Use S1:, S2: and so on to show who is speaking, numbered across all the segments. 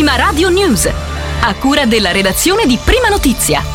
S1: Prima Radio News, a cura della redazione di Prima Notizia.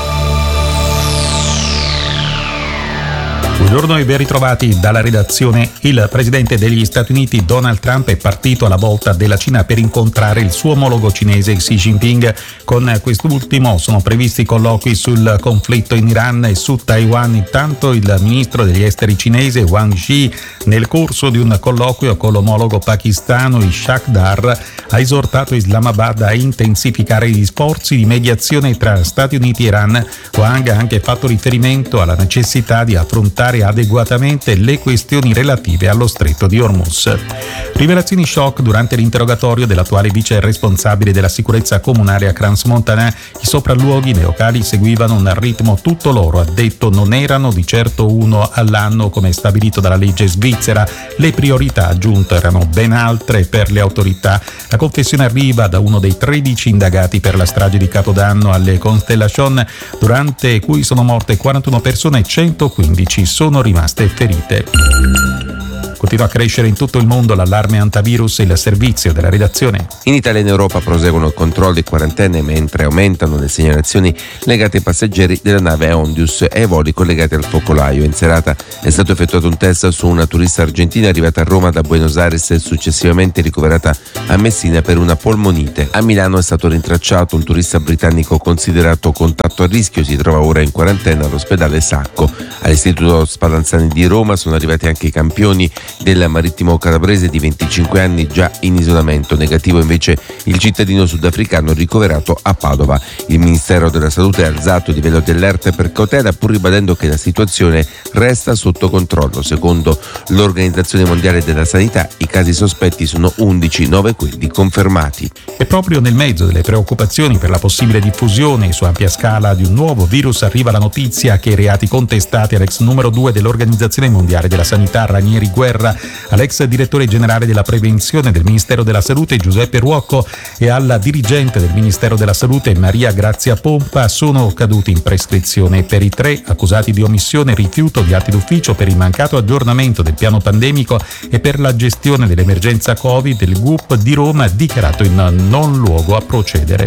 S2: Buongiorno e ben ritrovati dalla redazione. Il presidente degli Stati Uniti Donald Trump è partito alla volta della Cina per incontrare il suo omologo cinese Xi Jinping. Con quest'ultimo sono previsti colloqui sul conflitto in Iran e su Taiwan. Intanto il ministro degli esteri cinese Wang Yi, nel corso di un colloquio con l'omologo pakistano Ishaq Dar, ha esortato Islamabad a intensificare gli sforzi di mediazione tra Stati Uniti e Iran. Wang ha anche fatto riferimento alla necessità di affrontare adeguatamente le questioni relative allo stretto di Hormuz. Rivelazioni shock durante l'interrogatorio dell'attuale vice responsabile della sicurezza comunale a Crans-Montana. I sopralluoghi nei locali seguivano un ritmo tutto loro, ha detto. Non erano di certo uno all'anno come stabilito dalla legge svizzera. Le priorità, aggiunto, erano ben altre per le autorità. La confessione arriva da uno dei 13 indagati per la strage di Capodanno alle Constellation, durante cui sono morte 41 persone e 115 sono rimaste ferite. Continua a crescere in tutto il mondo l'allarme antivirus e il servizio della redazione.
S3: In Italia e in Europa proseguono i controlli e quarantene, mentre aumentano le segnalazioni legate ai passeggeri della nave Ondius e ai voli collegati al focolaio. In serata è stato effettuato un test su una turista argentina arrivata a Roma da Buenos Aires e successivamente ricoverata a Messina per una polmonite. A Milano è stato rintracciato un turista britannico considerato contatto a rischio, si trova ora in quarantena all'ospedale Sacco. All'Istituto Spallanzani di Roma sono arrivati anche i campioni del marittimo calabrese di 25 anni già in isolamento. Negativo invece il cittadino sudafricano ricoverato a Padova. Il Ministero della Salute ha alzato il livello di allerta per cautela, pur ribadendo che la situazione resta sotto controllo. Secondo l'Organizzazione Mondiale della Sanità i casi sospetti sono 11, 9 quelli confermati.
S2: E proprio nel mezzo delle preoccupazioni per la possibile diffusione su ampia scala di un nuovo virus arriva la notizia che i reati contestati all'ex numero 2 dell'Organizzazione Mondiale della Sanità Ranieri Guerra, all'ex direttore generale della prevenzione del Ministero della Salute Giuseppe Ruocco e alla dirigente del Ministero della Salute Maria Grazia Pompa sono caduti in prescrizione. Per i 3 accusati di omissione e rifiuto di atti d'ufficio per il mancato aggiornamento del piano pandemico e per la gestione dell'emergenza Covid, il GUP di Roma ha dichiarato in non luogo a procedere.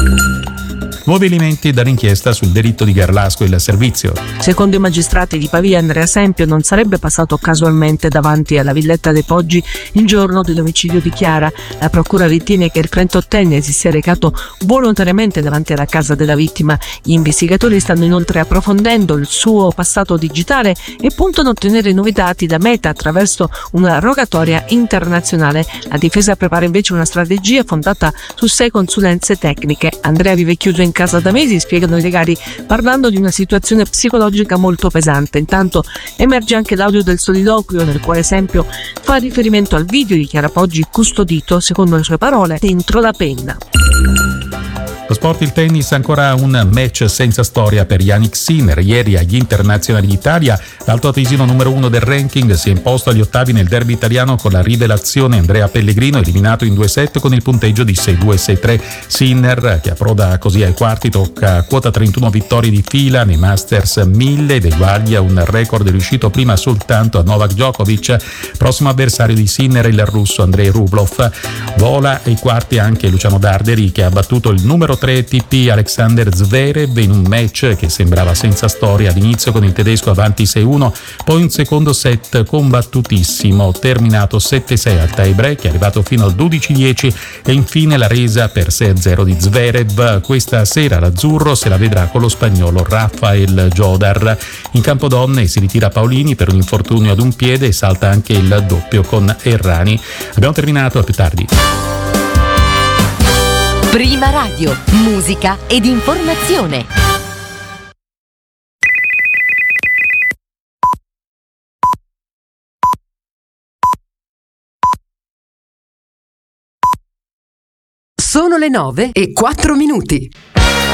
S2: Nuovi elementi dall'inchiesta sul delitto di Garlasco e il servizio.
S4: Secondo i magistrati di Pavia, Andrea Sempio non sarebbe passato casualmente davanti alla Villetta dei Poggi il giorno dell'omicidio di Chiara. La procura ritiene che il 38enne si sia recato volontariamente davanti alla casa della vittima. Gli investigatori stanno inoltre approfondendo il suo passato digitale e puntano a ottenere nuovi dati da Meta attraverso una rogatoria internazionale. La difesa prepara invece una strategia fondata su 6 consulenze tecniche. Andrea vive chiuso in casa da mesi, spiegano i legali, parlando di una situazione psicologica molto pesante. Intanto emerge anche l'audio del soliloquio nel quale Sempio fa riferimento al video di Chiara Poggi custodito, secondo le sue parole, dentro la penna.
S2: Lo sport, il tennis, ancora un match senza storia per Jannik Sinner. Ieri agli internazionali d'Italia l'alto atesino numero 1 del ranking si è imposto agli ottavi nel derby italiano con la rivelazione Andrea Pellegrino, eliminato in 2 set con il punteggio di 6-2-6-3. Sinner, che approda così ai quarti, tocca quota 31 vittorie di fila nei Masters 1000 ed eguaglia un record riuscito prima soltanto a Novak Djokovic. Prossimo avversario di Sinner il russo Andrei Rublev. Vola ai quarti anche Luciano Darderi, che ha battuto il numero 3 ATP Alexander Zverev in un match che sembrava senza storia all'inizio, con il tedesco avanti 6-1, poi un secondo set combattutissimo terminato 7-6 al tie break, è arrivato fino al 12-10 e infine la resa per 6-0 di Zverev. Questa sera l'azzurro se la vedrà con lo spagnolo Rafael Jodar. In campo donne si ritira Paolini per un infortunio ad un piede e salta anche il doppio con Errani. Abbiamo terminato, a più tardi.
S1: Prima Radio, musica ed informazione.
S5: Sono le 9:04.